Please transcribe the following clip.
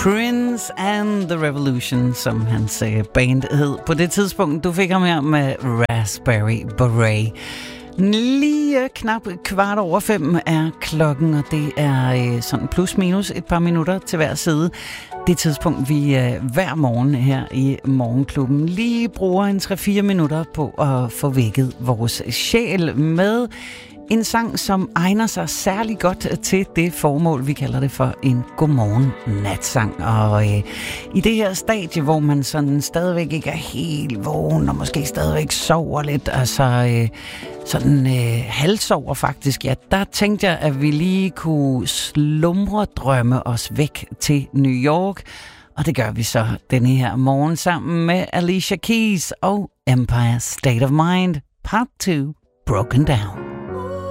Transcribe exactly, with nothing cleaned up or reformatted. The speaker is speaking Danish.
Prince and the Revolution, som hans øh, band hed på det tidspunkt. Du fik ham her med Raspberry Beret. Lige øh, knap kvart over fem er klokken, og det er øh, sådan plus minus et par minutter til hver side. Det tidspunkt, vi øh, hver morgen her i Morgenklubben lige bruger en tre fire minutter på at få vækket vores sjæl med en sang, som egner sig særlig godt til det formål, vi kalder det for en godmorgen-natsang. Og øh, i det her stadie, hvor man sådan stadigvæk ikke er helt vågen, og måske stadigvæk sover lidt, altså øh, sådan øh, halvsover faktisk, ja, der tænkte jeg, at vi lige kunne slumre drømme os væk til New York. Og det gør vi så denne her morgen sammen med Alicia Keys og Empire State of Mind, part to, Broken Down.